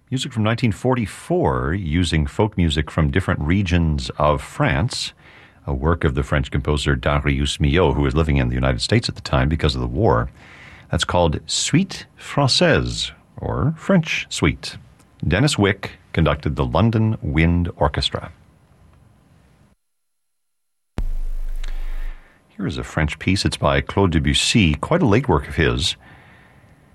Music from 1944 using folk music from different regions of France, a work of the French composer Darius Milhaud, who was living in the United States at the time because of the war. That's called Suite Française, or French Suite. Dennis Wick conducted the London Wind Orchestra. Here is a French piece. It's by Claude Debussy, quite a late work of his.